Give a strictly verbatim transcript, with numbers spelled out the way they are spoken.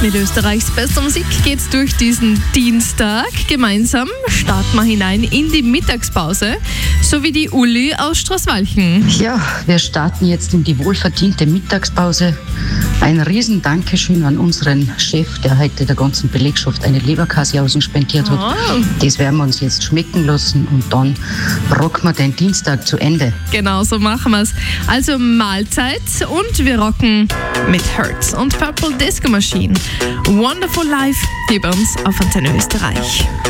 Mit Österreichs bester Musik geht's durch diesen Dienstag. Gemeinsam starten wir hinein in die Mittagspause, so wie die Uli aus Straßwalchen. Ja, wir starten jetzt in die wohlverdiente Mittagspause. Ein riesen Dankeschön an unseren Chef, der heute der ganzen Belegschaft eine Leberkäseaußen spendiert hat. Oh. Das werden wir uns jetzt schmecken lassen und dann rocken wir den Dienstag zu Ende. Genau, so machen wir's. Also Mahlzeit und wir rocken mit Hertz und Purple Disco Machine. Wonderful Life hier bei uns auf Antenne Österreich.